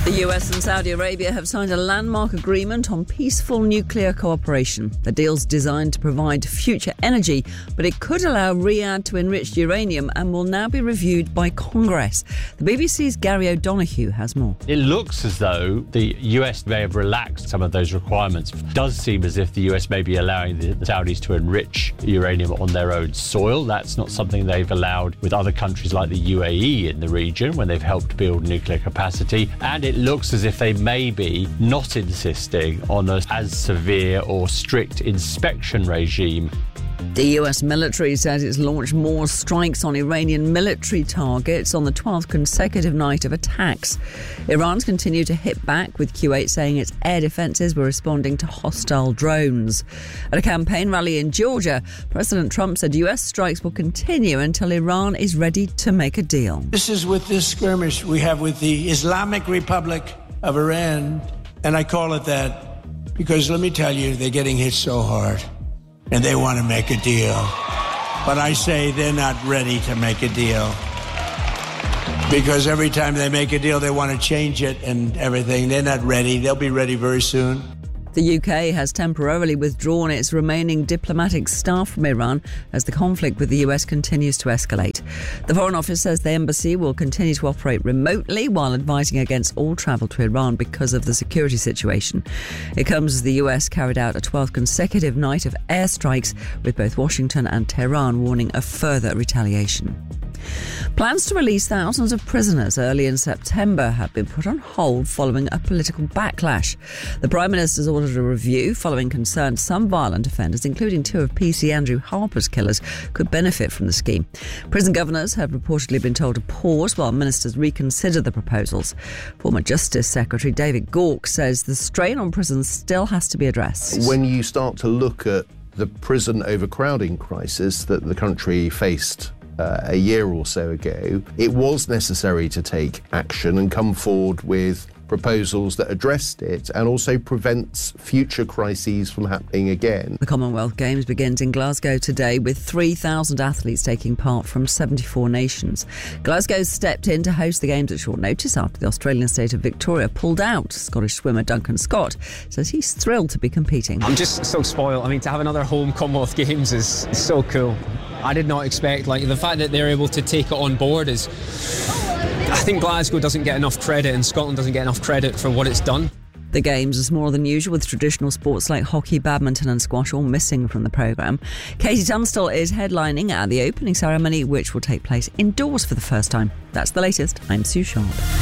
The US and Saudi Arabia have signed a landmark agreement on peaceful nuclear cooperation. The deal's designed to provide future energy, but it could allow Riyadh to enrich uranium and will now be reviewed by Congress. The BBC's Gary O'Donoghue has more. It looks as though the US may have relaxed some of those requirements. It does seem as if the US may be allowing the Saudis to enrich uranium on their own soil. That's not something they've allowed with other countries like the UAE in the region when they've helped build nuclear capacity. And it looks as if they may be not insisting on an as severe or strict inspection regime. The US military says it's launched more strikes on Iranian military targets on the 12th consecutive night of attacks. Iran's continued to hit back, with Kuwait saying its air defences were responding to hostile drones. At a campaign rally in Georgia, President Trump said US strikes will continue until Iran is ready to make a deal. This is with this skirmish we have with the Islamic Republic of Iran, and I call it that because, let me tell you, they're getting hit so hard. And they want to make a deal. But I say they're not ready to make a deal. Because every time they make a deal, they want to change it and everything. They're not ready. They'll be ready very soon. The UK has temporarily withdrawn its remaining diplomatic staff from Iran as the conflict with the US continues to escalate. The Foreign Office says the embassy will continue to operate remotely while advising against all travel to Iran because of the security situation. It comes as the US carried out a 12th consecutive night of airstrikes, with both Washington and Tehran warning of further retaliation. Plans to release thousands of prisoners early in September have been put on hold following a political backlash. The Prime Minister's ordered a review following concerns some violent offenders, including two of PC Andrew Harper's killers, could benefit from the scheme. Prison governors have reportedly been told to pause while ministers reconsider the proposals. Former Justice Secretary David Gauke says the strain on prisons still has to be addressed. When you start to look at the prison overcrowding crisis that the country faced a year or so ago, it was necessary to take action and come forward with proposals that addressed it and also prevents future crises from happening again. The Commonwealth Games begins in Glasgow today with 3,000 athletes taking part from 74 nations. Glasgow stepped in to host the Games at short notice after the Australian state of Victoria pulled out. Scottish swimmer Duncan Scott says he's thrilled to be competing. I'm just so spoiled. I mean, to have another home Commonwealth Games is so cool. I did not expect, the fact that they're able to take it on board is... I think Glasgow doesn't get enough credit and Scotland doesn't get enough credit for what it's done. The Games are smaller than usual, with traditional sports like hockey, badminton and squash all missing from the programme. Katie Tunstall is headlining at the opening ceremony, which will take place indoors for the first time. That's the latest. I'm Sue Sharp.